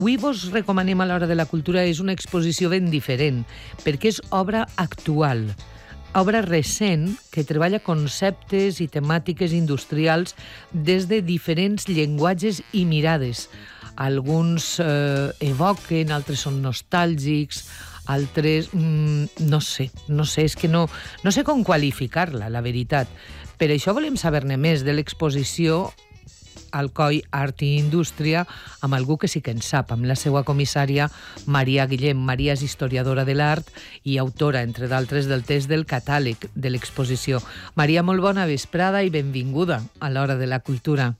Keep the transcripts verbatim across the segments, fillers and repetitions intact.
avui vos recomanem a l'Hora de la Cultura és una exposició ben diferent, perquè és obra actual, obra recent que treballa conceptes i temàtiques industrials des de diferents llenguatges i mirades. Alguns eh, evoquen, altres són nostàlgics, altres... Mm, no sé, no sé, és que no, no sé com qualificar-la, la veritat. Per això volem saber-ne més de l'exposició Alcoi Art i Indústria amb algú que sí que en sap, amb la seva comissària Maria Guillem. Maria és historiadora de l'art i autora, entre d'altres, del text del catàleg de l'exposició. Maria, molt bona vesprada i benvinguda a l'Hora de la Cultura.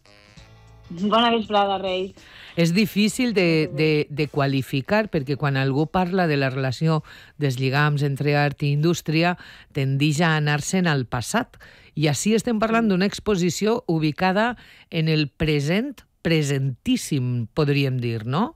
Bona vesprada, Rei. És difícil de, de, de qualificar, perquè quan algú parla de la relació dels lligams entre art i indústria tendeix a anar-se'n al passat. I així estem parlant d'una exposició ubicada en el present, presentíssim, podríem dir, no?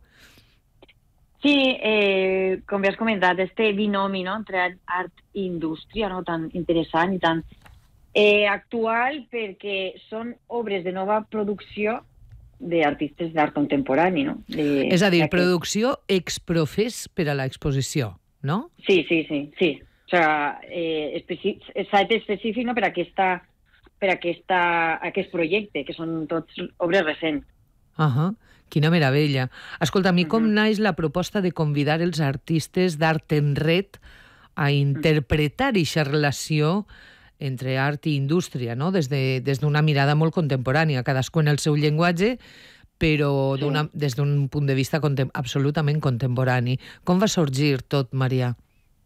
Sí, eh, com ja has comentat, este binomi, no?, entre art i indústria, no?, tan interessant i tan eh, actual, perquè són obres de nova producció d'artistes d'art contemporani, no? De, és a dir, aquest... producció exprofés per a l'exposició, no? Sí, sí, sí, sí. O sea, eh, especi- s'ha fet específic, no?, per aquesta, per aquesta, aquest projecte, que són tots obres recents. Uh -huh. Quina meravella. Escolta, a mi com uh -huh. naix la proposta de convidar els artistes d'Art en Red a interpretar aquesta relació entre art i indústria, no? Des de, des d'una mirada molt contemporània, cadascú en el seu llenguatge, però sí. des d'un punt de vista contem- absolutament contemporani. Com va sorgir tot, Maria?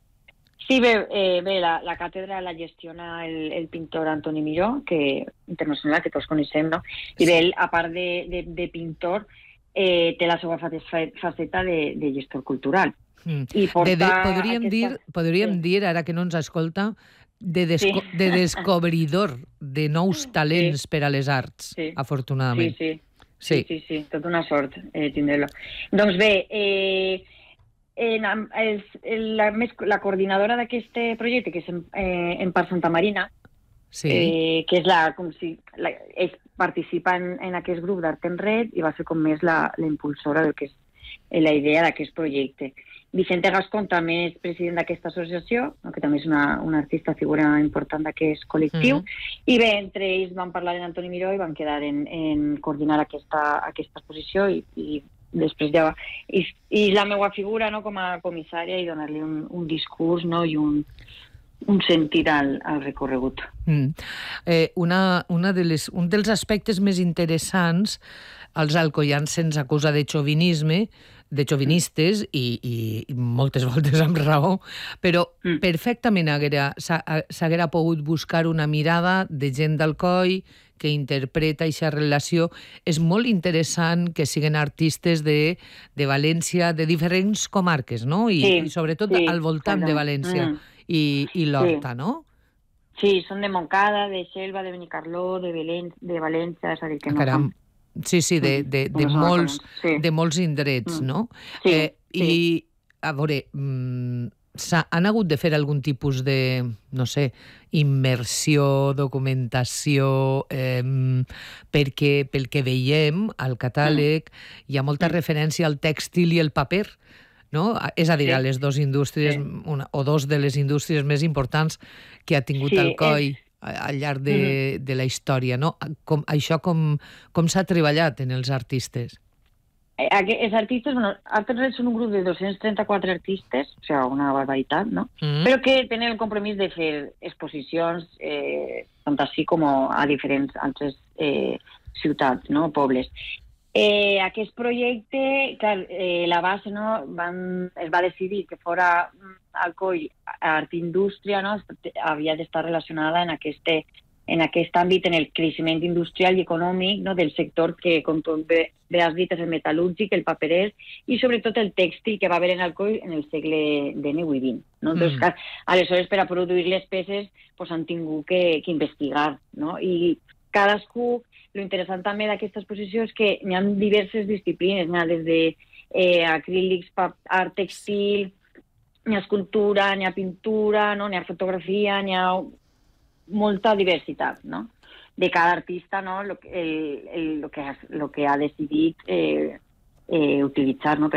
Sí, bé, eh, bé la, la càtedra la gestiona el, el pintor Antoni Miró, que internacional, que tots coneixem, no? I bé, ell, a part de, de, de pintor, eh, té la seva faceta de, de gestor cultural. Mm. I porta de, de, podríem aquesta... dir, podríem sí. dir, ara que no ens escolta, de, desco sí. de descobridor de nous talents sí. per a les arts, sí. afortunadament. Sí, sí, sí, sí, sí, tot una sort eh, tindre-lo. Doncs bé, eh, en, els, la, la coordinadora d'aquest projecte, que és en, eh, en Parc Santa Marina, sí. eh, que és la, com si, la, és, participa en, en aquest grup d'Art en Red i va ser com més la, la impulsora del que és la idea d'aquest projecte. Vicente Gascón també és president d'aquesta associació, no, que també és una, una artista figura important d'aquest col·lectiu, mm. i bé, entre ells van parlar en Antoni Miró i van quedar en, en coordinar aquesta, aquesta exposició i, i després ja va... I, i la meva figura, no, com a comissària, i donar-li un, un discurs, no, i un, un sentit al, al recorregut. Mm. Eh, una, una de les, un dels aspectes més interessants, els alcoians se'ns acusa de xovinisme, de xovinistes, i, i moltes voltes amb raó, però mm. perfectament s'haguera pogut buscar una mirada de gent d'Alcoi que interpreta aquesta relació. És molt interessant que siguin artistes de, de València, de diferents comarques, no? I, sí, i sobretot sí, al voltant de València mm. i, i l'Horta, sí. no? Sí, són de Montcada, de Xelva, de Benicarló, de, Belén, de València, és a dir, que no Caram. Sí, sí, de, de, de, no molts, sí. de molts indrets, mm. no? Sí, eh, sí. I, a veure, mm, han hagut de fer algun tipus de, no sé, immersió, documentació, eh, perquè pel que veiem al catàleg mm. hi ha molta mm. referència al tèxtil i el paper, no? És a dir, sí. a les dues indústries, sí. una, o dos de les indústries més importants que ha tingut sí, Alcoi. És... al llarg de, mm-hmm. de la història, no? Com, això com, com s'ha treballat en els artistes? Els artistes, bueno, Art en Red són un grup de dos-cents trenta-quatre artistes, o sigui, una barbaritat, no? Mm-hmm. Però que tenen el compromís de fer exposicions, eh, tant així com a diferents altres eh, ciutats, no? Pobles. Eh, aquest projecte, clar, eh, la base, no, van, es va decidir que fora Alcoi Art Indústria, no, havia d'estar relacionada en aquest, en aquest àmbit, en el creixement industrial i econòmic, no, del sector que, com tu bé has dit, és el metal·lúrgic, el paperer i sobretot el tèxtil que va haver en Alcoi en el segle dinou i vint. No? Mm. Entonces, clar, aleshores, per a produir les peces pues, han tingut que, que investigar, no? I cadascú, lo interessant també d'aquesta exposició és que n'hi ha diverses disciplines, n'hi ha des de eh, acrílics, art textil, n'hi ha escultura, n'hi ha pintura, no? N'hi ha fotografia, n'hi ha molta diversitat, no? De cada artista, no? Lo, el, el, lo, que, ha, lo que ha decidit eh, eh, utilitzar, no?